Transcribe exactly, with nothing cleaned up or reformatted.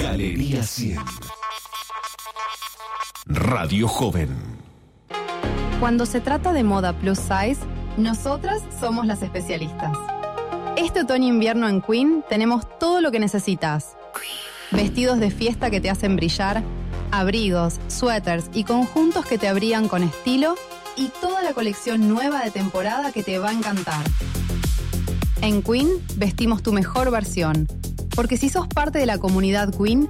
Galería cien. Radio Joven. Cuando se trata de moda plus size, nosotras somos las especialistas. Este otoño-invierno en Queen tenemos todo lo que necesitas. Vestidos de fiesta que te hacen brillar, abrigos, suéteres y conjuntos que te abrigan con estilo y toda la colección nueva de temporada que te va a encantar. En Queen vestimos tu mejor versión, porque si sos parte de la comunidad Queen,